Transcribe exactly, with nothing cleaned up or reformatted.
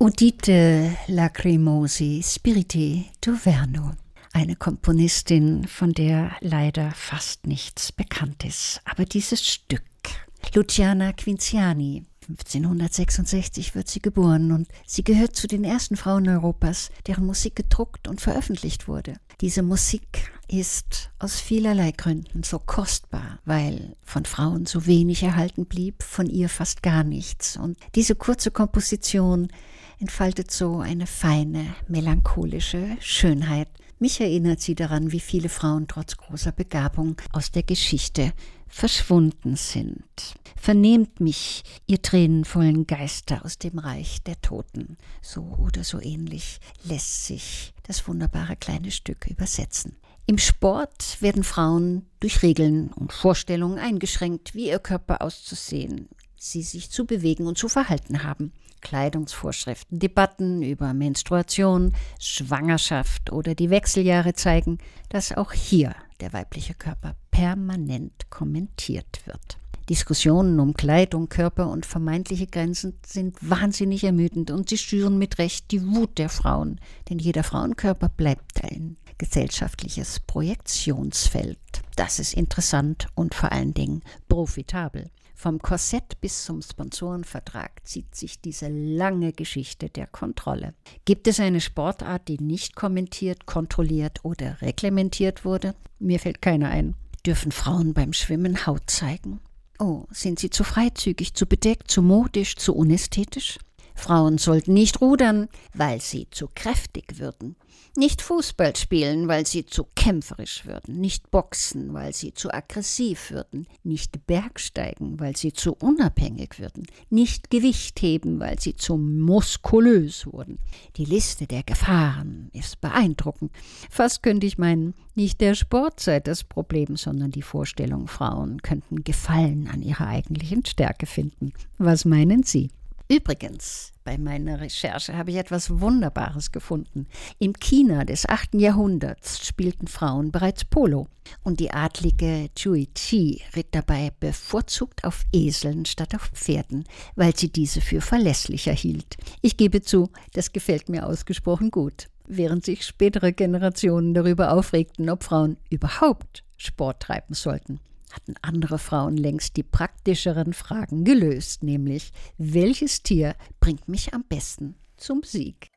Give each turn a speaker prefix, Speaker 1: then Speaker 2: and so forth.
Speaker 1: Udite Lacrimosi Spiriti d'Auvergne, eine Komponistin, von der leider fast nichts bekannt ist. Aber dieses Stück, Luciana Quinciani, fünfzehnhundertsechsundsechzig wird sie geboren und sie gehört zu den ersten Frauen Europas, deren Musik gedruckt und veröffentlicht wurde. Diese Musik ist aus vielerlei Gründen so kostbar, weil von Frauen so wenig erhalten blieb, von ihr fast gar nichts. Und diese kurze Komposition entfaltet so eine feine, melancholische Schönheit. Mich erinnert sie daran, wie viele Frauen trotz großer Begabung aus der Geschichte verschwunden sind. Vernehmt mich, ihr tränenvollen Geister aus dem Reich der Toten. So oder so ähnlich lässt sich das wunderbare kleine Stück übersetzen. Im Sport werden Frauen durch Regeln und Vorstellungen eingeschränkt, wie ihr Körper auszusehen, sie sich zu bewegen und zu verhalten haben. Kleidungsvorschriften, Debatten über Menstruation, Schwangerschaft oder die Wechseljahre zeigen, dass auch hier der weibliche Körper permanent kommentiert wird. Diskussionen um Kleidung, Körper und vermeintliche Grenzen sind wahnsinnig ermüdend und sie schüren mit Recht die Wut der Frauen, denn jeder Frauenkörper bleibt ein gesellschaftliches Projektionsfeld. Das ist interessant und vor allen Dingen profitabel. Vom Korsett bis zum Sponsorenvertrag zieht sich diese lange Geschichte der Kontrolle. Gibt es eine Sportart, die nicht kommentiert, kontrolliert oder reglementiert wurde? Mir fällt keine ein. Dürfen Frauen beim Schwimmen Haut zeigen? Oh, sind sie zu freizügig, zu bedeckt, zu modisch, zu unästhetisch? Frauen sollten nicht rudern, weil sie zu kräftig würden. Nicht Fußball spielen, weil sie zu kämpferisch würden. Nicht boxen, weil sie zu aggressiv würden. Nicht Bergsteigen, weil sie zu unabhängig würden. Nicht Gewicht heben, weil sie zu muskulös wurden. Die Liste der Gefahren ist beeindruckend. Fast könnte ich meinen, nicht der Sport sei das Problem, sondern die Vorstellung, Frauen könnten Gefallen an ihrer eigentlichen Stärke finden. Was meinen Sie? Übrigens, bei meiner Recherche habe ich etwas Wunderbares gefunden. Im China des achten Jahrhunderts spielten Frauen bereits Polo und die adlige Zhui Qi ritt dabei bevorzugt auf Eseln statt auf Pferden, weil sie diese für verlässlicher hielt. Ich gebe zu, das gefällt mir ausgesprochen gut. Während sich spätere Generationen darüber aufregten, ob Frauen überhaupt Sport treiben sollten, hatten andere Frauen längst die praktischeren Fragen gelöst, nämlich: Welches Tier bringt mich am besten zum Sieg?